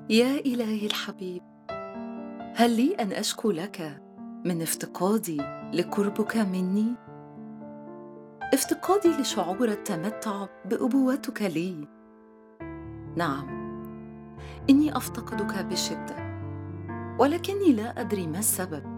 يا إلهي الحبيب، هل لي أن أشكو لك من افتقادي لقربك مني؟ افتقادي لشعور التمتع بأبوتك لي. نعم، إني أفتقدك بشدة، ولكني لا أدري ما السبب.